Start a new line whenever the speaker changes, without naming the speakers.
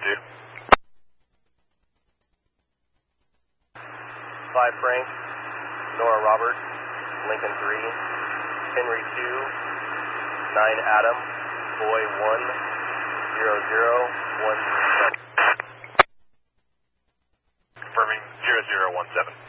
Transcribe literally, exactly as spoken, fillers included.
two.
five Frank, Nora Robert, Lincoln three, Henry two, nine Adam, Boy one, zero zero, one seven.
Confirming zero zero one seven.